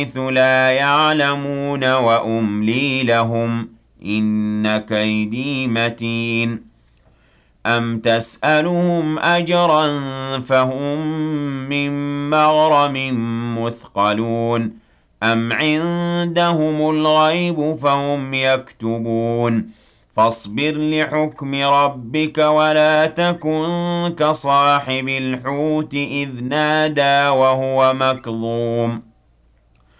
حيث لا يعلمون وأملي لهم إن كيدي متين أم تسألهم أجرا فهم من مغرم مثقلون أم عندهم الغيب فهم يكتبون فاصبر لحكم ربك ولا تكن كصاحب الحوت إذ نادى وهو مكظوم